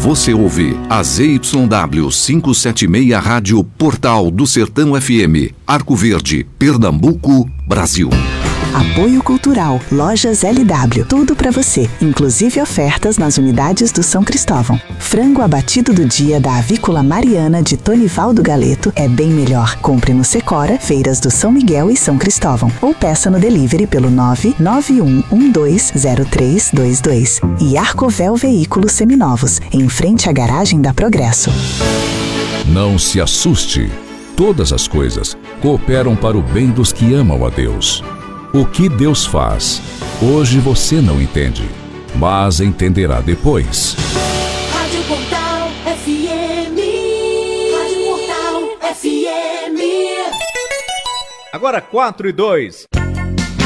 Você ouve a ZYW 576 Rádio Portal do Sertão FM, Arco Verde, Pernambuco, Brasil. Apoio Cultural, Lojas LW, tudo pra você, inclusive ofertas nas unidades do São Cristóvão. Frango abatido do dia da Avícola Mariana de Tonivaldo Galeto é bem melhor. Compre no Secora, Feiras do São Miguel e São Cristóvão. Ou peça no delivery pelo 991120322. E Arcovel Veículos Seminovos, em frente à garagem da Progresso. Não se assuste. Todas as coisas cooperam para o bem dos que amam a Deus. O que Deus faz, hoje você não entende, mas entenderá depois. Rádio Portal FM. Rádio Portal FM. Agora 4:02.